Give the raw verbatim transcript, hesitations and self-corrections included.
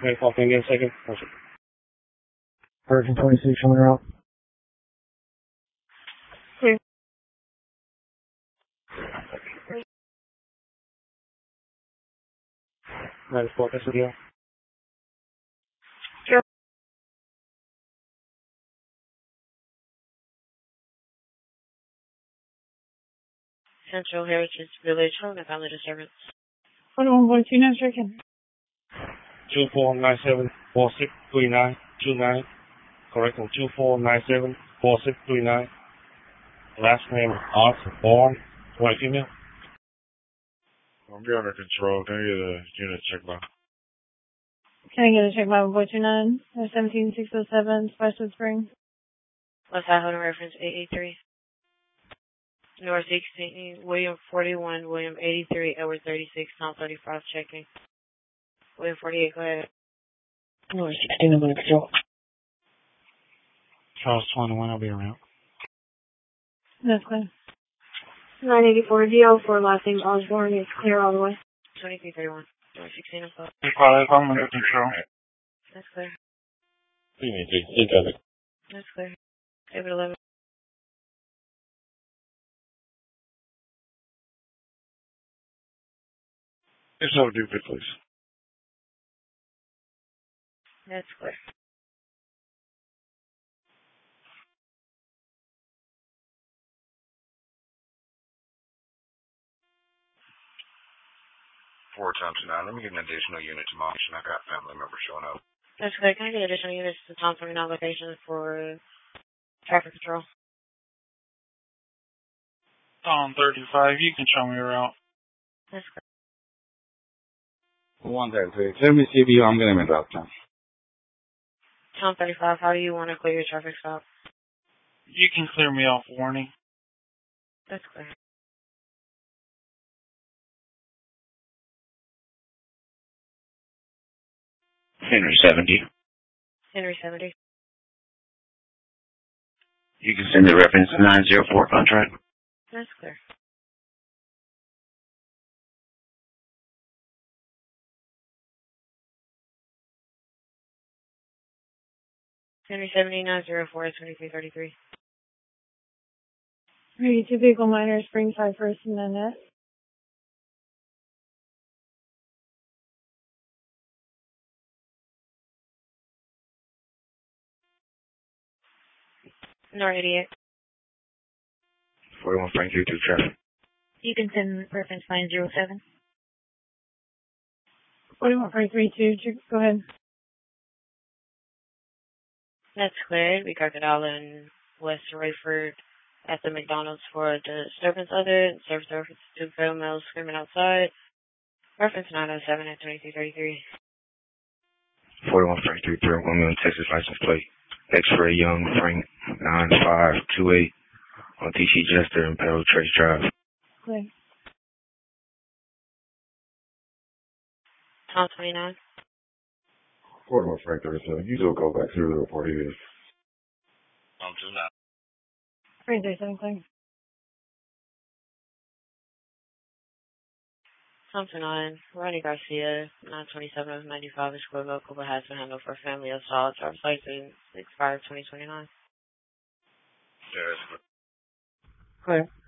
Wait, call, can you get a second? Virgin twenty-six, coming around. Clear. ninety-four, that's the deal. Sure. Central Heritage Village Home and Family Disturbance. forty-one point two nine, stricken. two four nine seven four six three nine two nine. Correct, two four nine seven four six three nine. Last name Art Born. White female. I'm be under control. Can I get a unit check by? Can I get a check by one point two nine? seventeen six oh seven, Spicewood Spring. West Side Holding Reference eight eight three. North sixteen, William forty-one, William eighty-three, Edward thirty-six, Tom thirty-five, checking. William forty-eight, go ahead. North sixteen, I'm under control. Charles twenty-one, I'll be around. That's clear. nine eighty-four D L for last name Osborne. It's clear all the way. twenty-three thirty-one. North sixteen, I'm Hey, Carlos, I'm under control. That's clear. You need to think of it. That's clear. David eleven. It's no duplicate, please. That's clear. Four times nine. Let me get an additional unit to my mission. I got family members showing up. That's clear. Can I get additional units to Tom twenty-nine location for traffic control? Tom thirty-five, you can show me around. That's clear. One thirty-three. Let me see you. I'm going to drop time. Tom thirty-five, how do you want to clear your traffic stop? You can clear me off warning. That's clear. Henry seventy. Henry seventy. You can send the reference to nine zero four contract. That's clear. Henry seventy nine zero four twenty-three thirty-three. Ready two vehicle minor, Springside first and then that. North eighty-eight. forty-one Frank two two traffic. You can send reference nine zero seven. forty-one point three two, go ahead. That's cleared. We Crocodile in West Rayford at the McDonald's for the disturbance of it. Service reference to fail males screaming outside. Reference nine oh seven at twenty-three thirty-three. forty-one Frank three three. one million Texas license plate. X-ray Young Frank nine five two eight on T C Jester and Imperial Trace Drive. Clear. Tom twenty-nine. forty-one Frank thirty-seven. You still go back through the report here. Tom two nine. Frank thirty-seven, clear. Tom twenty-nine. Ronnie Garcia, nine twenty-seven of ninety-five Esquivel, Cuba has been handled for family assault. Driver's license six five twenty twenty-nine. Yeah, that's good. Clear.